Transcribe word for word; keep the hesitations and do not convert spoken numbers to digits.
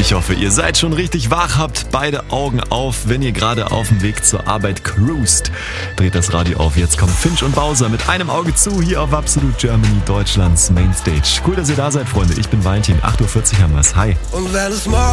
Ich hoffe, ihr seid schon richtig wach, habt beide Augen auf, wenn ihr gerade auf dem Weg zur Arbeit cruist. Dreht das Radio auf, jetzt kommt Finch und Bowser mit einem Auge zu hier auf Absolute Germany, Deutschlands Mainstage. Cool, dass ihr da seid, Freunde. Ich bin Valentin, acht Uhr vierzig haben wir's. Hi. Und wenn es morgen